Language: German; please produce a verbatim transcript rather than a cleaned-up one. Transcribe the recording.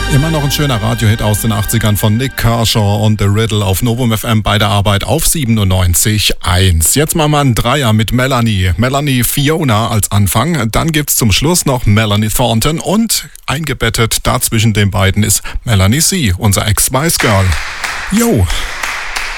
Immer noch ein schöner Radiohit aus den achtzigern von Nick Kershaw und The Riddle auf Novum F M bei der Arbeit auf siebenundneunzig Komma eins. Jetzt mal mal ein Dreier mit Melanie. Melanie Fiona als Anfang. Dann gibt's zum Schluss noch Melanie Thornton und eingebettet da zwischen den beiden ist Melanie C., unser Ex-Spice Girl. Yo!